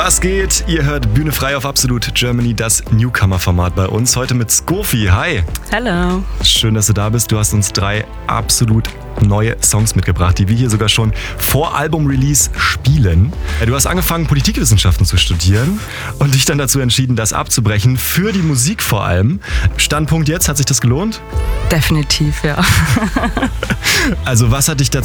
Was geht? Ihr hört Bühne frei auf Absolut Germany, das Newcomer-Format bei uns. Heute mit Skofi. Hi. Hallo. Schön, dass du da bist. Du hast uns 3 absolut neue Songs mitgebracht, die wir hier sogar schon vor Album-Release spielen. Du hast angefangen, Politikwissenschaften zu studieren und dich dann dazu entschieden, das abzubrechen, für die Musik vor allem. Standpunkt jetzt, hat sich das gelohnt? Definitiv, ja. Also was hat dich dazu